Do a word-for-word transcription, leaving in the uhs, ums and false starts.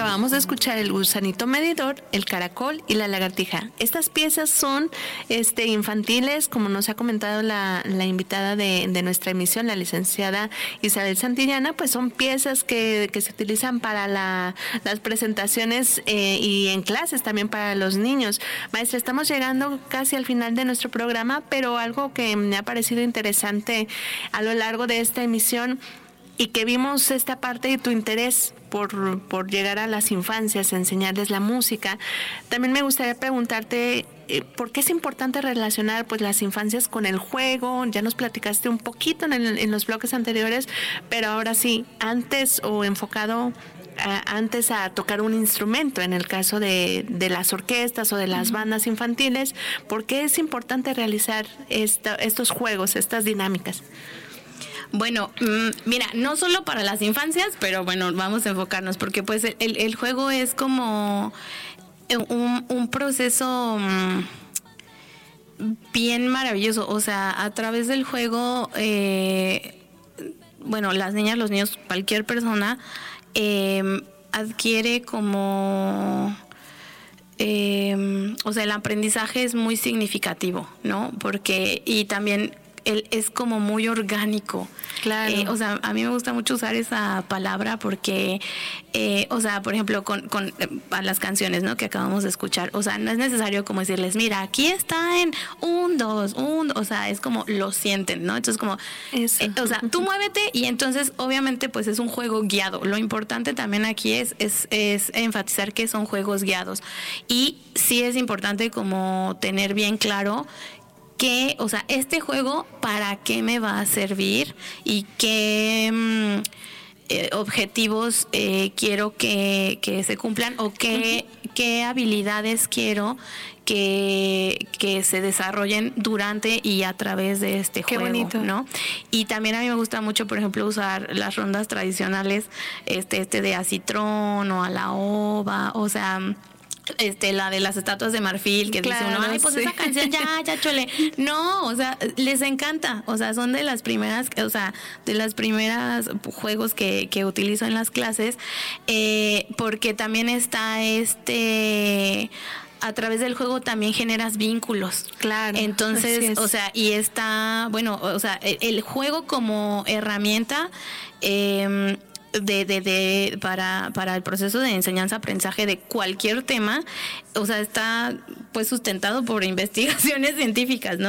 acabamos de escuchar El gusanito medidor, El caracol y La lagartija. Estas piezas son este, infantiles, como nos ha comentado la, la invitada de, de nuestra emisión, la licenciada Isabel Santillana, pues son piezas que, que se utilizan para la, las presentaciones eh, y en clases también para los niños. Maestra, estamos llegando casi al final de nuestro programa, pero algo que me ha parecido interesante a lo largo de esta emisión y que vimos esta parte de tu interés por, por llegar a las infancias, enseñarles la música. También me gustaría preguntarte eh, por qué es importante relacionar pues las infancias con el juego. Ya nos platicaste un poquito en, el, en los bloques anteriores, pero ahora sí, antes o enfocado a, antes a tocar un instrumento, en el caso de, de las orquestas o de las uh-huh. bandas infantiles. ¿Por qué es importante realizar esta, estos juegos, estas dinámicas? Bueno, mira, no solo para las infancias, pero bueno, vamos a enfocarnos, porque pues el, el juego es como un, un proceso bien maravilloso. O sea, a través del juego, eh, bueno, las niñas, los niños, cualquier persona eh, adquiere como... Eh, o sea, el aprendizaje es muy significativo, ¿no? Porque, y también... Él es como muy orgánico. Claro. Eh, o sea, a mí me gusta mucho usar esa palabra porque, eh, o sea, por ejemplo, con, con eh, a las canciones, ¿no? Que acabamos de escuchar. O sea, no es necesario como decirles, mira, aquí está en un, dos, un, o sea, es como lo sienten, ¿no? Entonces como, eh, o sea, tú muévete y entonces, obviamente, pues es un juego guiado. Lo importante también aquí es, es, es enfatizar que son juegos guiados. Y sí es importante como tener bien claro que, o sea, este juego, ¿para qué me va a servir? Y qué mmm, eh, objetivos eh, quiero que, que se cumplan o qué, uh-huh. qué habilidades quiero que, que se desarrollen durante y a través de este qué juego, bonito. ¿no? Y también a mí me gusta mucho, por ejemplo, usar las rondas tradicionales, este, este de acitrón o a la ova, o sea... Este, la de las estatuas de marfil, que claro, dice uno, ay, pues sí. esa canción ya, ya chole. No, o sea, les encanta. O sea, son de las primeras, o sea, de las primeras juegos que, que utilizo en las clases, eh, porque también está este... a través del juego también generas vínculos. Claro. Entonces, o sea, y está, bueno, o sea, el, el juego como herramienta, eh, De, de, de para, para el proceso de enseñanza-aprendizaje de cualquier tema, o sea, está pues sustentado por investigaciones científicas, ¿no?